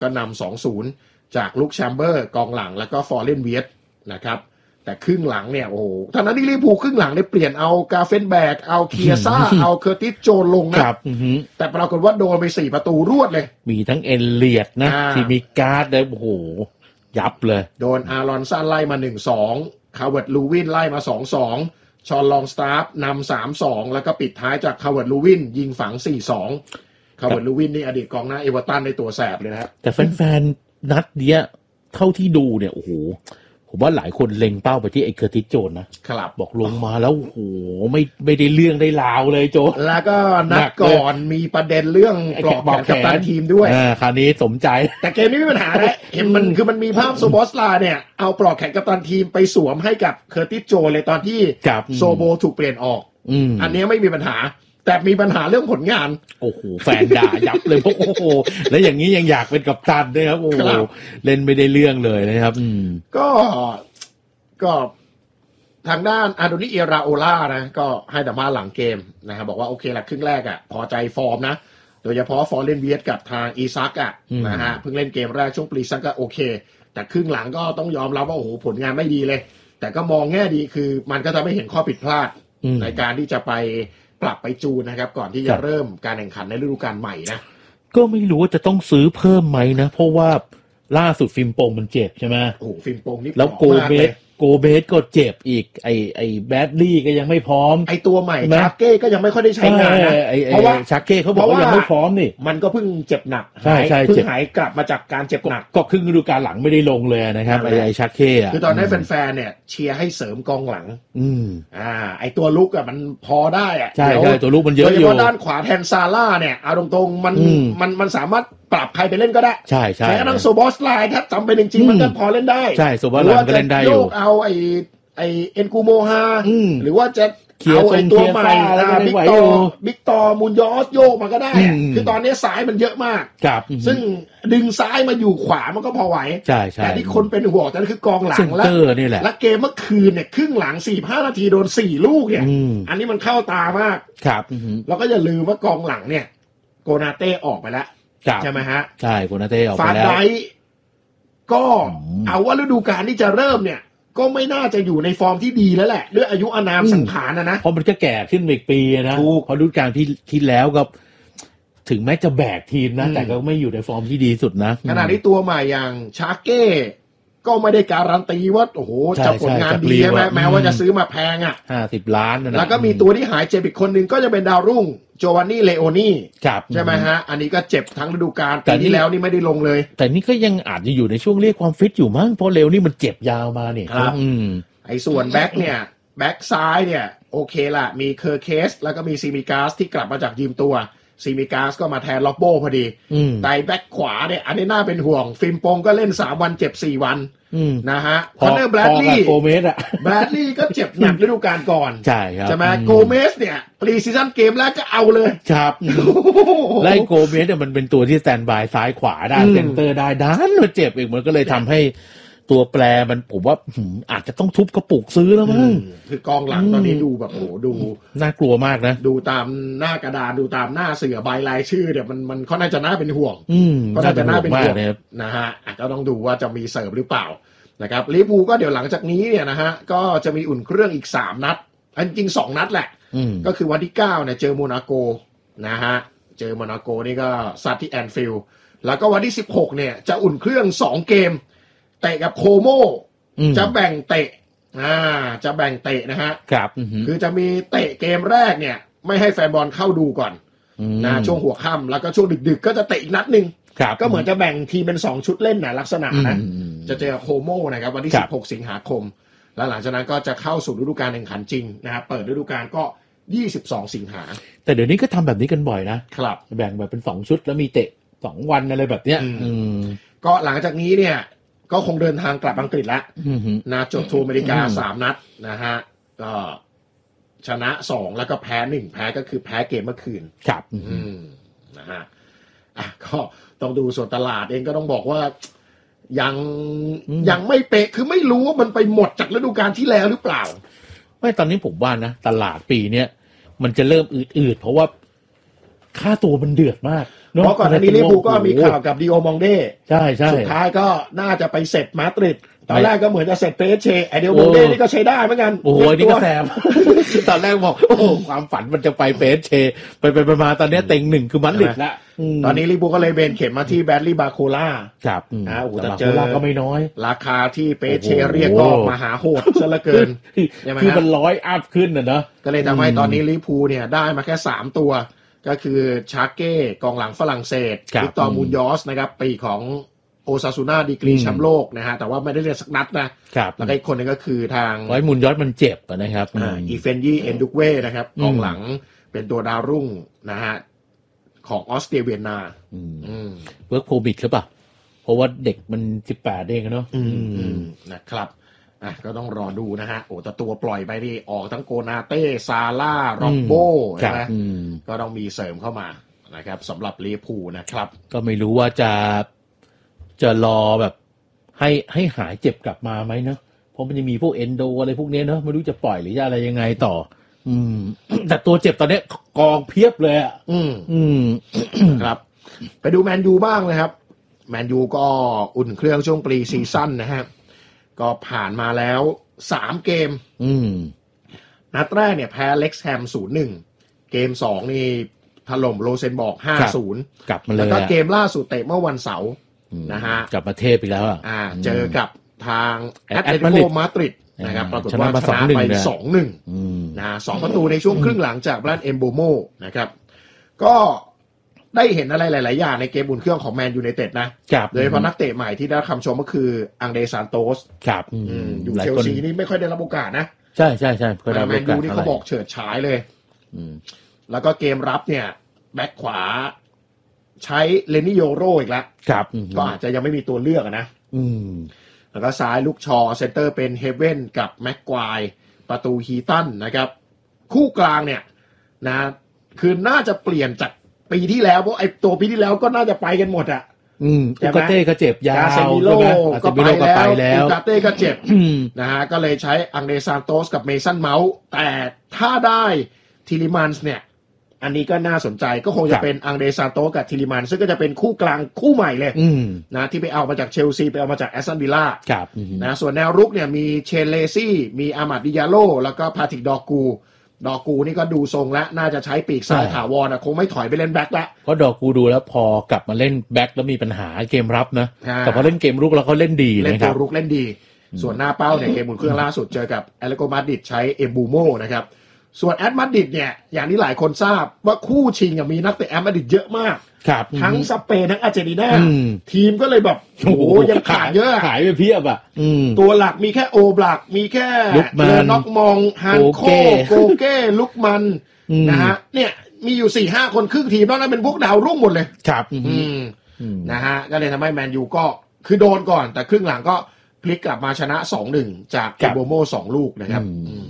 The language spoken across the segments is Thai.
ก็นำ 2-0 จากลุคแชมเบอร์กองหลังแล้วก็ฟอร์เรนเวียตนะครับแต่ครึ่งหลังเนี่ยโอ้โหท่านั้นที่ลิเวอร์พูลครึ่งหลังเนี่ยเปลี่ยนเอากาเฟนแบกเอาเคียซ่า เอาเคอร์ติสโจนลงนะแต่ปรากฏว่าโดนไป4ประตูรวดเลยมีทั้งเอลเลียดนะที่มีการ์ดเลยโอ้โหยับเลยโดนอารอนสันไล่มา 1-2 คาร์เวิร์ตลูวินไล่มา 2-2 ชอนลองสตาร์ฟนำ 3-2 แล้วก็ปิดท้ายจากคาร์เวิร์ตลูวินยิงฝัง 4-2 คาร์เวิร์ตลูวินนี่อดีตกองหน้าเอเวอร์ตันในตัวแสบเลยนะครับแต่แฟนๆนัดเนี้ยเท่าที่ดูเนี่ยโอ้โหผมว่าหลายคนเล็งเป้าไปที่ไอ้เคอร์ติสโจนนะครับบอกลงมาแล้วโอ้โหไม่ได้เรื่องได้ราวเลยโจนแล้วก็นัดก่อนมีประเด็นเรื่องปลอกแขนกัปตันทีมด้วยคราวนี้สมใจแต่เกมนี้ไม่มีปัญหานะเห็นมันคือมันมีภาพโซโบสลาเนี่ยเอาปลอกแขนกัปตันทีมไปสวมให้กับเคอร์ติสโจนเลยตอนที่โซโบถูกเปลี่ยนออกอันนี้ไม่มีปัญหาแต่มีปัญหาเรื่องผลงานโอ้โหแฟนด่ายับเลยโอ้โหแล้วอย่างนี้ยังอยากเป็นกัปตันด้วยครับโอ้โหเล่นไม่ได้เรื่องเลยนะครับก็ทางด้านอาโดนิเอราโอล่านะก็ให้สัมภาษณ์หลังเกมนะครับบอกว่าโอเคละครึ่งแรกอ่ะพอใจฟอร์มนะโดยเฉพาะฟอร์เรนเวียตกับทางอีซักอ่ะนะฮะเพิ่งเล่นเกมแรกช่วงปรีซักก็โอเคแต่ครึ่งหลังก็ต้องยอมรับว่าโอ้โหผลงานไม่ดีเลยแต่ก็มองแง่ดีคือมันก็จะไม่เห็นข้อผิดพลาดในการที่จะไปปรับไปจูนนะครับก่อนที่จะเริ่มการแข่งขันในฤดูกาลใหม่นะก็ไม่รู้ว่าจะต้องซื้อเพิ่มไหมนะเพราะว่าล่าสุดฟิล์มโปงมันเจ็บใช่ไหมโอ้ฟิล์มโปงนี่แล้วโกเบสก็เจ็บอีกไอแบดลี่ก็ยังไม่พร้อมไอตัวใหม่ชาเก้ก็ยังไม่ค่อยได้ใช้งานนะเพราะว่าชาเก้เขาบอกว่ายังไม่พร้อมนี่มันก็เพิ่งเจ็บหนักใช่เพิ่งหายกลับมาจากการเจ็บหนักก็ครึ่งฤดูกาลหลังไม่ได้ลงเลยนะครับไอชาเก้คือตอนนี้แฟนๆเนี่ยเชียร์ให้เสริมกองหลังไอตัวลุกอ่ะมันพอได้อ่ะใช่ตัวลุกมันเยอะอยู่โดยเฉพาะด้านขวาแทนซาร่าเนี่ยเอาตรงๆมันสามารถปรับใครไปเล่นก็ได้ใช่แม้กระทั่งโซบอสไลน์ถ้าจำเป็นจริงๆมันก็พอเล่นได้ใช่โซบอสไลน์ก็เล่นได้อยู่โยกเอาไอเอ็นกูโมฮาหรือว่าจะเอาไอตัวใหม่บิ๊กตอมูนยอสโยกมาก็ได้คือตอนนี้ซ้ายมันเยอะมากซึ่งดึงซ้ายมาอยู่ขวามันก็พอไหวแต่ที่คนเป็นห่วงนั่นคือกองหลังและเกมเมื่อคืนเนี่ยครึ่งหลัง 45 นาทีโดน4ลูกเนี่ยอันนี้มันเข้าตามากแล้วก็อย่าลืมว่ากองหลังเนี่ยโกนาเต้ออกไปแล้วใช่ไหมฮะใช่โกนาเต้ออกไปแล้วฟาไดก็เอาว่าฤดูกาลที่จะเริ่มเนี่ยก็ไม่น่าจะอยู่ในฟอร์มที่ดีแล้วแหละด้วยอายุอานามสังขารนะเพราะมันก็แก่ขึ้นอีกปีนะเพราะฤดูกาลที่แล้วก็ถึงแม้จะแบกทีมนะแต่ก็ไม่อยู่ในฟอร์มที่ดีสุดนะขณะที่ตัวใหม่อย่างชาเก้ก็ไม่ได้การันตีว่าโอ้โหจะผลงานดีใช่ไหมแม้ว่าจะซื้อมาแพงอ่ะ 50 ล้านนะแล้วก็มีตัวที่หายเจ็บอีกคนนึงก็จะเป็นดาวรุ่งโจวานนี่เลโอนี่ใช่ไหมฮะอันนี้ก็เจ็บทั้งฤดูกาลปีที่แล้วนี่ไม่ได้ลงเลยแต่นี่ก็ยังอาจจะอยู่ในช่วงเรียกความฟิตอยู่มั้งเพราะเร็วนี่มันเจ็บยาวมาเนี่ยครับไอ้ส่วนแบ็คเนี่ยแบ็คซ้ายเนี่ยโอเคละมีเคอร์เคสแล้วก็มีซีมิกาสที่กลับมาจากยืมตัวซีมิกาสก็มาแทนล็อบโบพอดีแต่แบ็คขวาเนี่ยอันนี้น่าเป็นห่วงฟิล์มโปงก็เล่น3 วันเจ็บ4 วันนะฮะคอนเนอร์แบรดลีย์แบรดลีย์ก็เจ็บหนักฤดูกาลก่อนใช่ครับใช่ไหมโกเมสเนี่ยปรีซีซั่นเกมแรกก็เอาเลยครับไล่โกเมสเนี่ยมันเป็นตัวที่สแตนบายซ้ายขวาได้เซนเตอร์ได้ด้านมันเจ็บอีกมันก็เลยทำให้ตัวแปรมันผมว่าอาจจะต้องทุบกระปุกซื้อแล้วมั้งคือกองหลังตอนนี้ดูแบบโหดูน่ากลัวมากนะดูตามหน้ากระดานดูตามหน้าเสือใบรายชื่อเนี่ยมันค่อนข้างจะน่าเป็นห่วงก็น่าจะน่าเป็นห่วงนะฮะก็ต้องดูว่าจะมีเสิร์ฟหรือเปล่านะครับลิเวอร์พูลก็เดี๋ยวหลังจากนี้เนี่ยนะฮะก็จะมีอุ่นเครื่องอีก3 นัดจริง2 นัดแหละก็คือวันที่9เนี่ยเจอโมนาโกนะฮะเจอโมนาโกนี่ก็ซัดที่แอนฟิลด์แล้วก็วันที่16เนี่ยจะอุ่นเครื่อง2 เกมเตะกับโคโมจะแบ่งเตะจะแบ่งเตะนะฮะครับคือจะมีเตะเกมแรกเนี่ยไม่ให้แฟนบอลเข้าดูก่อนนะช่วงหัวค่ำแล้วก็ช่วงดึกๆก็จะเตะอีกนัดนึงก็เหมือนจะแบ่งทีมเป็น2 ชุดเล่นนะลักษณะนะจะเจอโคโมนะครับวันที่16 สิงหาคมแล้วหลังจากนั้นก็จะเข้าสู่ฤดูกาลแข่งขันจริงนะครับเปิดฤดูกาลก็22 สิงหาแต่เดี๋ยวนี้ก็ทำแบบนี้กันบ่อยนะครับแบ่งแบบเป็น2 ชุดแล้วมีเตะ2 วันอะไรแบบเนี้ยก็หลังจากนี้เนี่ยก็คงเดินทางกลับอังกฤษแล้วนะจบทัวร์อเมริกา3 นัดนะฮะก็ชนะ2แล้วก็แพ้1แพ้ก็คือแพ้เกมเมื่อคืนครับนะฮะก็ต้องดูส่วนตลาดเองก็ต้องบอกว่ายังไม่เป๊ะคือไม่รู้ว่ามันไปหมดจากฤดูกาลที่แล้วหรือเปล่าไม่ตอนนี้ผมว่านะตลาดปีเนี้ยมันจะเริ่มอืดๆเพราะว่าค่าตัวมันเดือดมากเพราะก่อนหน้านี้ลิเวอร์พูลก็มีข่าวกับดิโอมองเด้ใช่ใช่สุดท้ายก็น่าจะไปเสร็จมาดริดตอนแรกก็เหมือนจะเสร็จเปเชไอเดียมองเด้นี่ก็ใช้ได้เหมือนกันโอ้โหนี่ก็แซมตอนแรกบอกโอ้ความฝันมันจะไปเปเชไปมาตอนนี้เต็งหนึ่งคือมาดริดละตอนนี้ลิเวอร์พูลก็เลยเบนเข็มมาที่แบดลี่บาโคล่าครับโอ้โหแต่เจอก็ไม่น้อยราคาที่เปเชเรียกก็มหาโหดซะเหลือเกินคือมัน100 อัพขึ้นนะเนาะก็เลยทำให้ตอนนี้ลิเวอร์พูลเนี่ยได้มาแค่3ตัวก็คือชาเก้กองหลังฝรั่งเศสวิกตอร์มูนยอสนะครับปีของโอซาซูน่าดีกรีแชมป์โลกนะฮะแต่ว่าไม่ได้เล่นสักนัดนะแล้วก็อีกคนนึงก็คือทางมูนยอสมันเจ็บนะครับอีเฟนยี่เอนดุกเว่นะครับกองหลังเป็นตัวดาวรุ่งนะฮะของออสเตรเลียนาเวิร์กโพบิดหรือเปล่าเพราะว่าเด็กมัน18เองเนาะนะครับก็ต้องรอดูนะฮะโอ้แต่ตัวปล่อยไปนี่ออกทั้งโกนาเต้ซาร่าร็อบโบนะก็ต้องมีเสริมเข้ามานะครับสำหรับลิเวอร์พูลนะครับก็ไม่รู้ว่าจะรอแบบให้หายเจ็บกลับมาไหมเนาะเพราะมันจะมีพวกเอนโดอะไรพวกนี้เนาะไม่รู้จะปล่อยหรืออะไรยังไงต่อแต่ตัวเจ็บตอนนี้กองเพียบเลยครับไปดูแมนยูบ้างนะครับแมนยูก็อุ่นเครื่องช่วงปรีซีซั่นนะฮะก็ผ่านมาแล้ว3เกมนัดแรกเนี่ยแพ้เล็กแฮม 0-1 เกม2นี่ถล่มโรเซนบอร์ก 5-0 กลับมาเลยแล้วก็เกมล่าสุดเตะเมื่อวันเสาร์นะฮะกลับมาเทพอีกแล้วเจอกับทางแอตเลติโกมาดริดนะครับปรากฏว่าชนะไป 2-1 นะ2ประตูในช่วงครึ่งหลังจากบรันเอมโบโมนะครับก็ได้เห็นอะไรหลายๆอย่างในเกมอุ่นเครื่องของแมนยูไนเต็ดนะโดยเฉพาะนักเตะใหม่ที่ได้คำชมก็คืออังเดซานโตสอยู่เชลซีนี่ไม่ค่อยได้รับโอกาสนะใช่ใช่ใช่แมนยูนี่เขาบอกเฉิดฉายเลยแล้วก็เกมรับเนี่ยแบ็คขวาใช้เลนิโยโรอีกแล้วก็อาจจะยังไม่มีตัวเลือกนะแล้วก็ซ้ายลูกชอเซนเตอร์เป็นเฮเว่นกับแม็กควายประตูฮีตันนะครับคู่กลางเนี่ยนะคือน่าจะเปลี่ยนจากปีที่แล้วเพราะไอ้ตัวปีที่แล้วก็น่าจะไปกันหมดอ่ะอูกาเต้ก็เจ็บยาวใช่ไหมก็ไปแล้วอูกาเต้ก็เจ็บนะฮะก็เลยใช้อังเดซานโตสกับเมสันเมาส์แต่ถ้าได้ทิลิมันส์เนี่ยอันนี้ก็น่าสนใจก็คงจะเป็นอังเดซานโตสกับทิลิมันซึ่งก็จะเป็นคู่กลางคู่ใหม่เลยนะที่ไปเอามาจากเชลซีไปเอามาจากแอสตันวิลล่านะส่วนแนวรุกเนี่ยมีเชนเลซี่มีอามัดดิยาโลแล้วก็พาทริกดอกูนี่ก็ดูทรงแล้วน่าจะใช้ปีกซ้ายถาวรคงไม่ถอยไปเล่นแบ็คละเพราะดอกูดูแล้วพอกลับมาเล่นแบ็คแล้วมีปัญหาเกมรับนะแต่พอเล่นเกมรุกแล้วเขาเล่นดีนะครับเล่นเกมรุกเล่นดีส่วนหน้าเป้าเนี่ยเกมอุ่นเครื่องล่าสุดเจอกับแอตเลติโกมาดริดใช้เอมบูโมนะครับส่วนแอตมาดริดเนี่ยอย่างที่หลายคนทราบว่าคู่ชิงมีนักเตะแอตมาดริดเยอะมากทั้งสเปนทั้งอาร์เจนตินาทีมก็เลยแบบโอ้โหยังขาดเยอะหายไปเพียบอ่ะตัวหลักมีแค่โอบลักมีแค่เลน็อกมองฮันโคโกเก้ลุกมันนะฮะเนี่ยมีอยู่ 4-5 คนครึ่งทีมนอกนั้นเป็นพวกดาวรุ่งหมดเลยครับนะฮะก็เลยทำให้แมนยูก็คือโดนก่อนแต่ครึ่งหลังก็พลิกกลับมาชนะ 2-1 จากเอโบโม2 ลูกนะครับ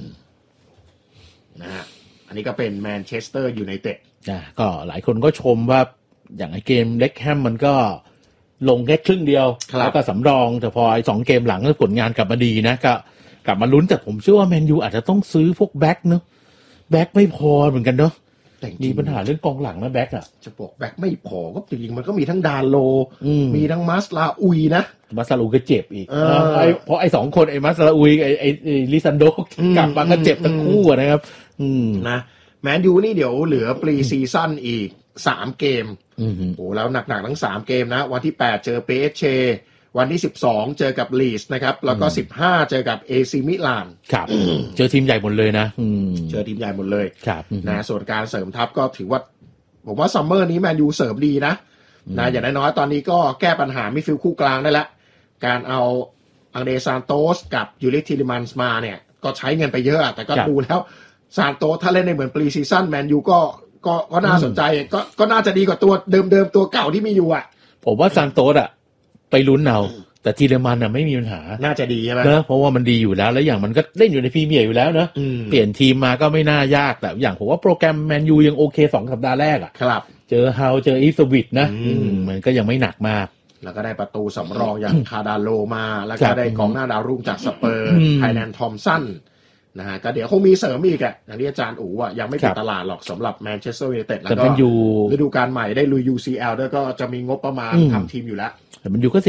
นะฮะอันนี้ก็เป็นแมนเชสเตอร์ยูไนเต็ดก็หลายคนก็ชมว่าอย่างไอเกมเล็กแฮมมันก็ลงแค่ครึ่งเดียวแล้วก็สำรองแต่พอไอ้2 เกมหลังผลงานกลับมาดีนะก็กลับมาลุ้นแต่ผมเชื่อว่าแมนยูอาจจะต้องซื้อพวกแบ็คเนาะแบ็คไม่พอเหมือนกันเนาะมีปัญหาเรื่องกองหลังนะแบ็คอ่ะจะบอกแบ็คไม่พอก็จริงๆมันก็มีทั้งดาโลมีทั้งมัสลาอุยนะมัสลาอุยก็เจ็บอีกเพราะไอ้2 คนไอ้มัสลาอุยไอ้ลิซันโดกลับมาก็เจ็บทั้งคู่นะครับนะแมนยูนี่เดี๋ยวเหลือปรีซีซั่นอีก3 เกมโอ้แล้วหนักๆทั้ง3 เกมนะวันที่8เจอเปเชวันที่12เจอกับลีสนะครับแล้วก็15เจอกับเอซิมิลานครับเจอทีมใหญ่หมดเลยนะเจอทีมใหญ่หมดเลยครับนะส่วนการเสริมทัพก็ถือว่าผมว่าซัมเมอร์นี้แมนยูเสริมดีนะอย่างน้อยๆตอนนี้ก็แก้ปัญหามิดฟิลด์คู่กลางได้แล้วการเอาอังเดซานโตสกับยูริทิลิมันส์มาเนี่ยก็ใช้เงินไปเยอะแต่ก็ดูแล้วซานโตสถ้าเล่นในเหมือนปรีซีซั่นแมนยูก็น่าสนใจก็น่าจะดีกว่าตัวเดิมๆตัวเก่าที่มีอยู่อ่ะผมว่าซานโตสอ่ะไปลุ้นเอาแต่ทีเรมันน่ะไม่มีปัญหาน่าจะดีใช่ไหมเนอะเพราะว่ามันดีอยู่แล้วแล้วอย่างมันก็เล่นอยู่ในพรีเมียร์อยู่แล้วเนอะเปลี่ยนทีมมาก็ไม่น่ายากแต่อย่างผมว่าโปรแกรมแมนยูยังโอเค2 สัปดาห์แรกอ่ะครับเจอเฮาเจออีฟสวิตนะมันก็ยังไม่หนักมากแล้วก็ได้ประตูสำรองอย่างคาดาโลมาแล้วก็ได้กองหน้าดาวรุ่งจากสเปอร์ไทแลนด์ทอมสันนะฮะก็เดี๋ยวคงมีเสริมอีกอ่ะอย่างที่อาจารย์อู๋อ่ะยังไม่ปิดตลาดหรอกสำหรับแมนเชสเตอร์ยูไนเต็ดแล้วก็ฤดูกาลใหม่ได้ลุย UCL ด้วยก็จะมีงบประมาณทำทีมอยู่แล้วแต่มันอยู่ก็เสีย